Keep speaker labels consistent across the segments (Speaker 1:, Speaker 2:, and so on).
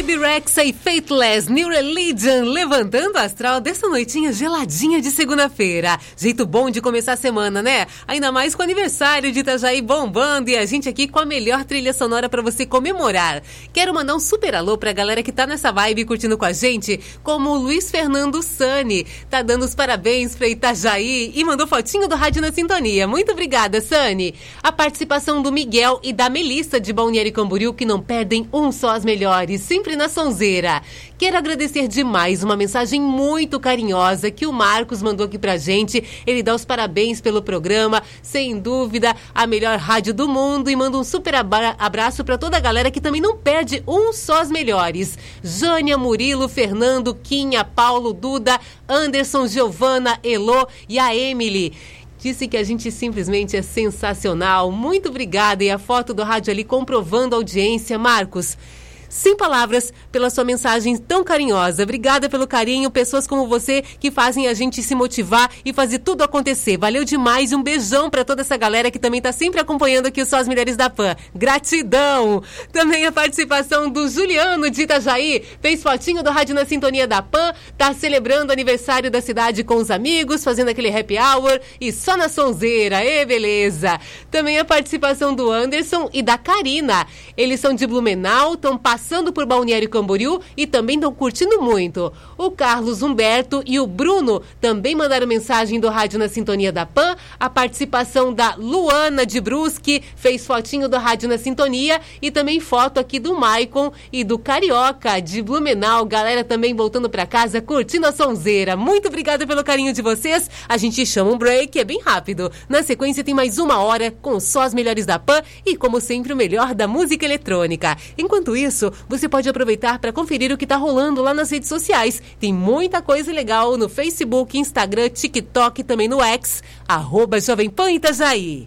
Speaker 1: Bebe Rexha e Faithless, New Religion, levantando o astral dessa noitinha geladinha de segunda-feira. Jeito bom de começar a semana, né? Ainda mais com o aniversário de Itajaí bombando e a gente aqui com a melhor trilha sonora pra você comemorar. Quero mandar um super alô pra galera que tá nessa vibe curtindo com a gente, como o Luiz Fernando Sani. Tá dando os parabéns pra Itajaí e mandou fotinho do Rádio na Sintonia. Muito obrigada, Sani. A participação do Miguel e da Melissa de Balneário Camboriú, que não perdem um só as melhores, sempre na sonzeira. Quero agradecer demais uma mensagem muito carinhosa que o Marcos mandou aqui pra gente. Ele dá os parabéns pelo programa, sem dúvida, a melhor rádio do mundo, e manda um super abraço pra toda a galera que também não perde um só as melhores. Jânia, Murilo, Fernando, Quinha, Paulo, Duda, Anderson, Giovana, Elô e a Emily. Disse que a gente simplesmente é sensacional. Muito obrigada. E a foto do rádio ali comprovando a audiência. Marcos, sem palavras pela sua mensagem tão carinhosa. Obrigada pelo carinho. Pessoas como você que fazem a gente se motivar e fazer tudo acontecer. Valeu demais. Um beijão pra toda essa galera que também tá sempre acompanhando aqui o Só as Mulheres da Pan. Gratidão. Também a participação do Juliano de Itajaí. Fez fotinho do Rádio na Sintonia da Pan. Tá celebrando o aniversário da cidade com os amigos, fazendo aquele happy hour e só na sonzeira. Ê, beleza. Também a participação do Anderson e da Karina. Eles são de Blumenau, estão passando por Balneário Camboriú e também estão curtindo muito. O Carlos Humberto e o Bruno também mandaram mensagem do Rádio na Sintonia da Pan. A participação da Luana de Brusque fez fotinho do Rádio na Sintonia e também foto aqui do Maicon e do Carioca de Blumenau. Galera também voltando pra casa curtindo a sonzeira. Muito obrigada pelo carinho de vocês. A gente chama um break, é bem rápido. Na sequência tem mais uma hora com só as melhores da Pan e, como sempre, o melhor da música eletrônica. Enquanto isso, você pode aproveitar para conferir o que está rolando lá nas redes sociais. Tem muita coisa legal no Facebook, Instagram, TikTok e também no X, @Jovem Pan Itajaí.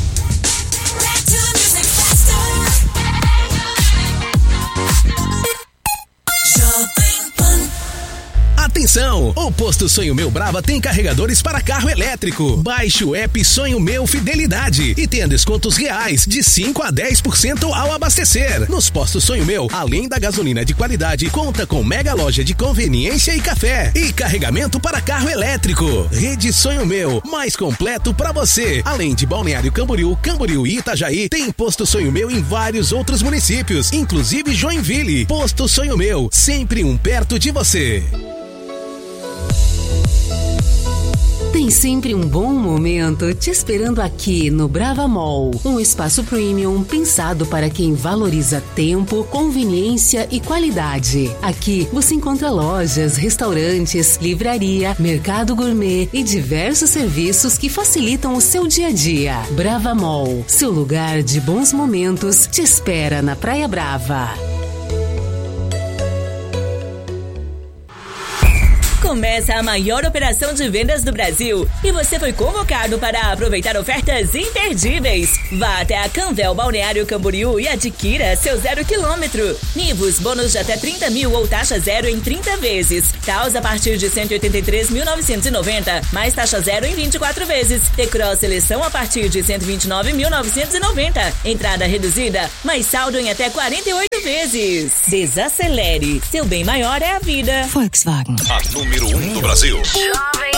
Speaker 2: Atenção! O Posto Sonho Meu Brava tem carregadores para carro elétrico. Baixe o app Sonho Meu Fidelidade e tenha descontos reais de 5 a 10% ao abastecer. Nos postos Sonho Meu, além da gasolina de qualidade, conta com mega loja de conveniência e café e carregamento para carro elétrico. Rede Sonho Meu, mais completo para você. Além de Balneário Camboriú, Camboriú e Itajaí, tem Posto Sonho Meu em vários outros municípios, inclusive Joinville. Posto Sonho Meu, sempre um perto de você.
Speaker 1: Tem sempre um bom momento te esperando aqui no Brava Mall. Um espaço premium pensado para quem valoriza tempo, conveniência e qualidade. Aqui você encontra lojas, restaurantes, livraria, mercado gourmet e diversos serviços que facilitam o seu dia a dia. Brava Mall, seu lugar de bons momentos, te espera na Praia Brava.
Speaker 3: Começa a maior operação de vendas do Brasil e você foi convocado para aproveitar ofertas imperdíveis. Vá até a Canvel Balneário Camboriú e adquira seu 0 km. Nivus, bônus de até 30 mil ou taxa zero em 30 vezes. Taus a partir de 183.990, mais taxa zero em 24 vezes. T-Cross Seleção a partir de 129.990. Entrada reduzida, mais saldo em até 48 vezes. Desacelere. Seu bem maior é a vida.
Speaker 1: Volkswagen.
Speaker 4: A número 1 do Brasil.
Speaker 5: Jovem